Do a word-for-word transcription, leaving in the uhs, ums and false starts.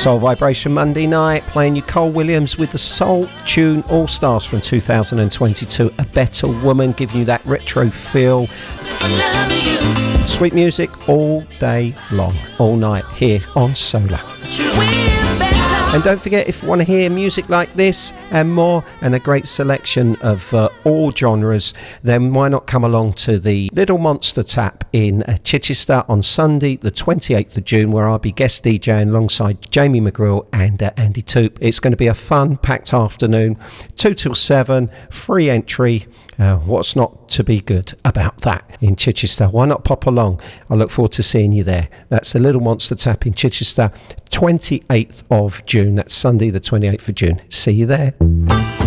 Soul Vibration Monday night, playing you Cole Williams with the Soul Tune All Stars from two thousand twenty-two. A Better Woman, giving you that retro feel. Sweet music all day long, all night here on Solar. And don't forget, if you want to hear music like this and more, and a great selection of uh, all genres, then why not come along to the Little Monster Tap in uh, Chichester on Sunday the twenty-eighth of June, where I'll be guest DJing alongside Jamie McGrill and uh, Andy Toop. It's going to be a fun packed afternoon, two till seven, free entry. Uh, what's not to be good about that in Chichester? Why not pop along? I look forward to seeing you there. That's the Little Monster Tap in Chichester, twenty-eighth of June. That's Sunday the twenty-eighth of June. See you there.